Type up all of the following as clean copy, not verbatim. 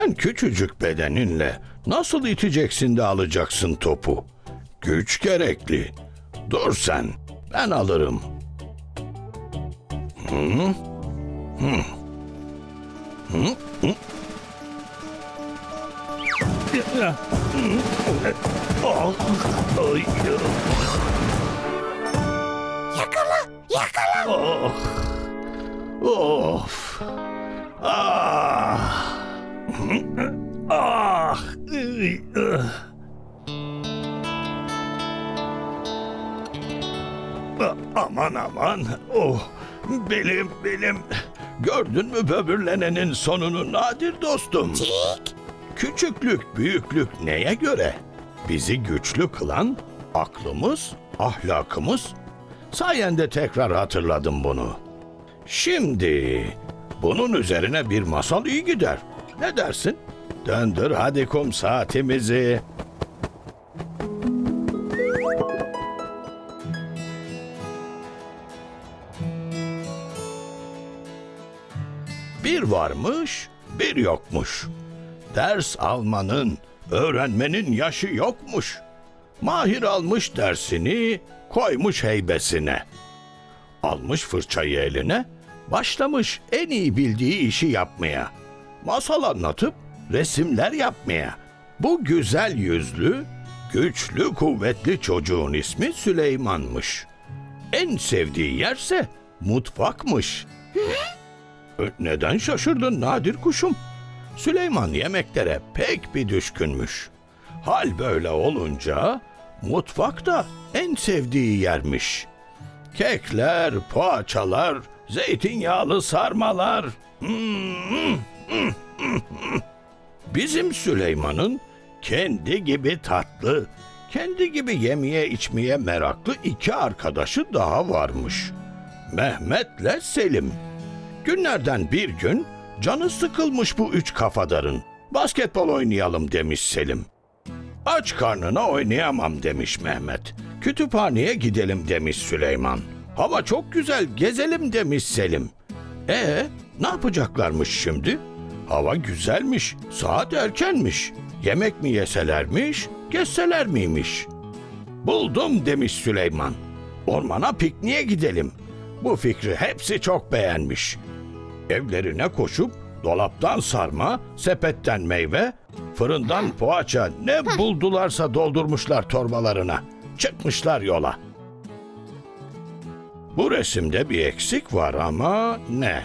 Sen küçücük bedeninle nasıl iteceksin de alacaksın topu? Güç gerekli. Dur sen, ben alırım. Hı? Hı? Hı? Hı? Ah, ay, Yakala, yakala. oh, of. Ah. Ah. Aman aman. Oh. Belim. Gördün mü böbürlenenin sonunu Nadir dostum? Tik. Küçüklük, büyüklük neye göre? Bizi güçlü kılan aklımız, ahlakımız. Sayende tekrar hatırladım bunu. Şimdi bunun üzerine bir masal iyi gider. Ne dersin? Döndür hadi kum saatimizi. Bir varmış, bir yokmuş. Ders almanın, öğrenmenin yaşı yokmuş. Mahir almış dersini, koymuş heybesine. Almış fırçayı eline, başlamış en iyi bildiği işi yapmaya. Masal anlatıp resimler yapmaya. Bu güzel yüzlü, güçlü, kuvvetli çocuğun ismi Süleyman'mış. En sevdiği yerse mutfakmış. Neden şaşırdın Nadir kuşum? Süleyman yemeklere pek bir düşkünmüş. Hal böyle olunca mutfak da en sevdiği yermiş. Kekler, poğaçalar, zeytinyağlı sarmalar. Bizim Süleyman'ın kendi gibi tatlı, kendi gibi yemeye içmeye meraklı iki arkadaşı daha varmış. Mehmet'le Selim. Günlerden bir gün canı sıkılmış bu üç kafadarın. Basketbol oynayalım demiş Selim. Aç karnına oynayamam demiş Mehmet. Kütüphaneye gidelim demiş Süleyman. Hava çok güzel gezelim demiş Selim. Ne yapacaklarmış şimdi? Hava güzelmiş, saat erkenmiş. Yemek mi yeselermiş, gezseler miymiş? Buldum demiş Süleyman. Ormana pikniğe gidelim. Bu fikri hepsi çok beğenmiş. Evlerine koşup dolaptan sarma, sepetten meyve, fırından poğaça ne buldularsa doldurmuşlar torbalarına. Çıkmışlar yola. Bu resimde bir eksik var ama ne?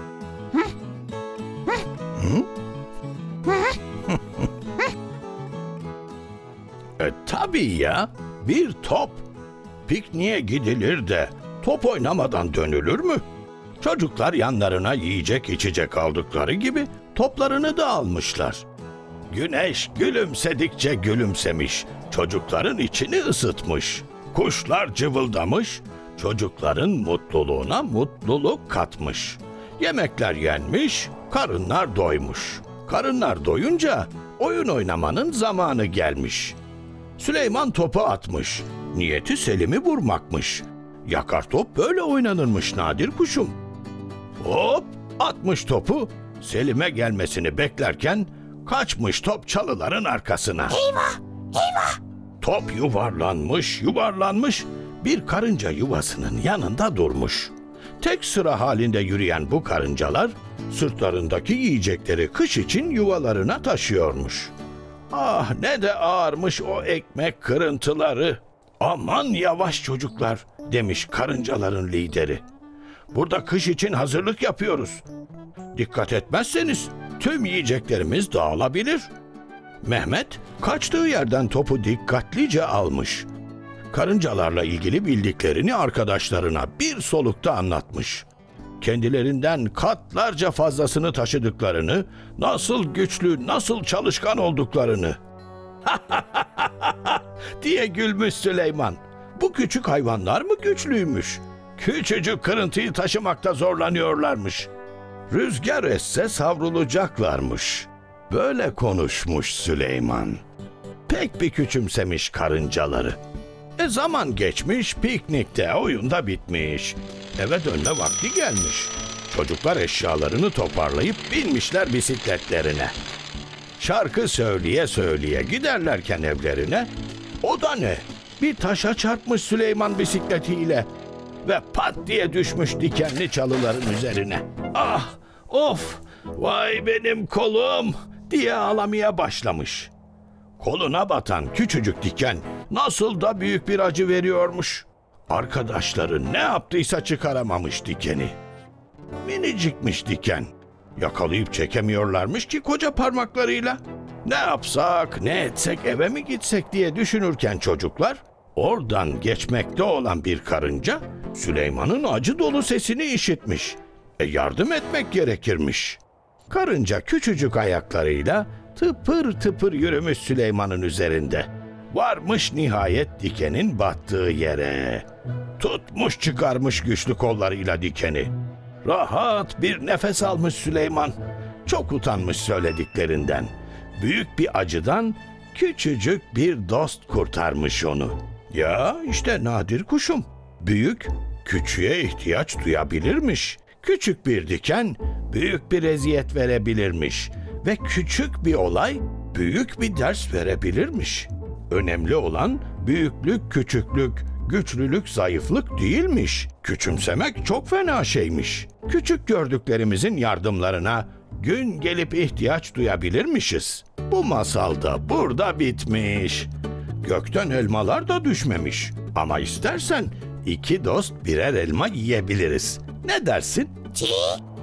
Hı? Tabii ya, bir top. Pikniğe gidilir de top oynamadan dönülür mü? Çocuklar yanlarına yiyecek içecek aldıkları gibi toplarını da almışlar. Güneş gülümsedikçe gülümsemiş, çocukların içini ısıtmış. Kuşlar cıvıldamış, çocukların mutluluğuna mutluluk katmış. Yemekler yenmiş, karınlar doymuş. Karınlar doyunca oyun oynamanın zamanı gelmiş. Süleyman topu atmış, niyeti Selim'i vurmakmış. Yakar top böyle oynanırmış Nadir kuşum. Hop atmış topu, Selim'e gelmesini beklerken kaçmış top çalıların arkasına. Eyvah, eyvah. Top yuvarlanmış, bir karınca yuvasının yanında durmuş. Tek sıra halinde yürüyen bu karıncalar sırtlarındaki yiyecekleri kış için yuvalarına taşıyormuş. Ah ne de ağırmış o ekmek kırıntıları. Aman yavaş çocuklar demiş karıncaların lideri. Burada kış için hazırlık yapıyoruz. Dikkat etmezseniz tüm yiyeceklerimiz dağılabilir. Mehmet kaçtığı yerden topu dikkatlice almış. Karıncalarla ilgili bildiklerini arkadaşlarına bir solukta anlatmış. Kendilerinden katlarca fazlasını taşıdıklarını, nasıl güçlü, nasıl çalışkan olduklarını. diye gülmüş Süleyman. Bu küçük hayvanlar mı güçlüymüş? Küçücük kırıntıyı taşımakta zorlanıyorlarmış. Rüzgar esse savrulacaklarmış. Böyle konuşmuş Süleyman. Pek bir küçümsemiş karıncaları. Zaman geçmiş, piknikte, oyunda bitmiş. Eve dönme vakti gelmiş. Çocuklar eşyalarını toparlayıp binmişler bisikletlerine. şarkı söyleye söyleye giderlerken evlerine, o da ne? Bir taşa çarpmış Süleyman bisikletiyle ve pat diye düşmüş dikenli çalıların üzerine. Ah, of, vay benim kolum diye ağlamaya başlamış. Koluna batan küçücük diken nasıl da büyük bir acı veriyormuş. Arkadaşları ne yaptıysa çıkaramamış dikeni. Minicikmiş diken. Yakalayıp çekemiyorlarmış ki koca parmaklarıyla. Ne yapsak, ne etsek, eve mi gitsek diye düşünürken çocuklar, oradan geçmekte olan bir karınca Süleyman'ın acı dolu sesini işitmiş. Yardım etmek gerekirmiş. Karınca küçücük ayaklarıyla tıpır tıpır yürümüş Süleyman'ın üzerinde. Varmış nihayet dikenin battığı yere. Tutmuş çıkarmış güçlü kollarıyla dikeni. Rahat bir nefes almış Süleyman. Çok utanmış söylediklerinden. Büyük bir acıdan küçücük bir dost kurtarmış onu. Ya işte nadir kuşum. Büyük, küçüğe ihtiyaç duyabilirmiş. Küçük bir diken, büyük bir eziyet verebilirmiş. Ve küçük bir olay, büyük bir ders verebilirmiş. Önemli olan büyüklük, küçüklük, güçlülük, zayıflık değilmiş. Küçümsemek çok fena şeymiş. Küçük gördüklerimizin yardımlarına gün gelip ihtiyaç duyabilirmişiz. Bu masal da burada bitmiş. Gökten elmalar da düşmemiş. Ama istersen iki dost birer elma yiyebiliriz. Ne dersin? Çiğ